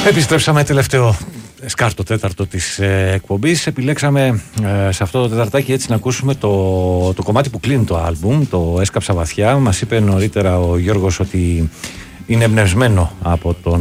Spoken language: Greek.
Επιστρέψαμε τελευταίο σκάρτο τέταρτο της εκπομπής. Επιλέξαμε σε αυτό το τεταρτάκι έτσι να ακούσουμε το κομμάτι που κλείνει το άλμπουμ, το Έσκαψα βαθιά. Μας είπε νωρίτερα ο Γιώργος ότι είναι εμπνευσμένο από τον